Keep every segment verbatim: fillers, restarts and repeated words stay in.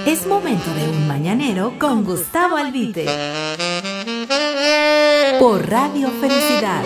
Es momento de un mañanero con Gustavo Albite. Por Radio Felicidad.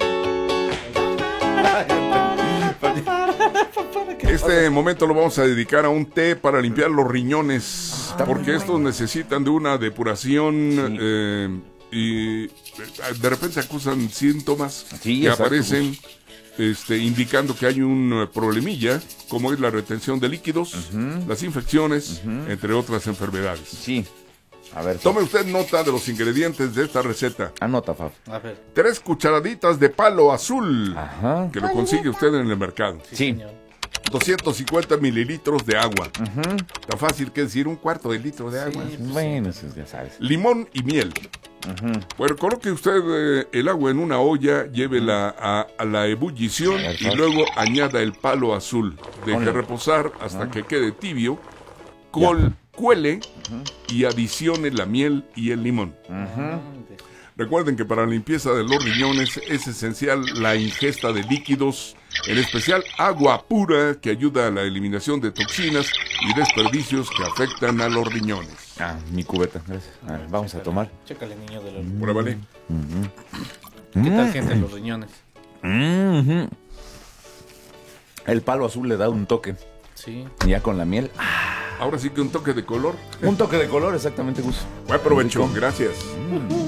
Este momento lo vamos a dedicar a un té para limpiar los riñones, porque estos necesitan de una depuración. Sí. eh, y de repente se acusan síntomas sí, que exacto, aparecen este, indicando que hay un problemilla, como es la retención de líquidos, uh-huh. las infecciones, uh-huh. entre otras enfermedades. Sí. A ver, tome usted nota de los ingredientes de esta receta. Anota, Fab. A ver. Tres cucharaditas de palo azul, ajá. que lo consigue usted en el mercado. Sí, sí. señor. doscientos cincuenta mililitros de agua. Uh-huh. Tan fácil que decir un cuarto de litro de agua. Sí, pues bueno, sí. Ya sabes. Limón y miel. Uh-huh. Bueno, coloque usted eh, el agua en una olla, llévela a, a la ebullición y luego añada el palo azul. Deje Ponle. reposar hasta uh-huh. que quede tibio. Col, cuele uh-huh. y adicione la miel y el limón. Uh-huh. Recuerden que para la limpieza de los riñones es esencial la ingesta de líquidos, en especial agua pura, que ayuda a la eliminación de toxinas y desperdicios que afectan a los riñones. Ah, mi cubeta, gracias. A ver, vamos Chécale, a tomar. Chécale, niño de los... Pruébale. Uh-huh. ¿Qué tal, gente, los riñones? Uh-huh. El palo azul le da un toque. Sí. Ya con la miel. Ahora sí que un toque de color. Un toque de color, exactamente, Gus. Buen provecho, gracias. Mm.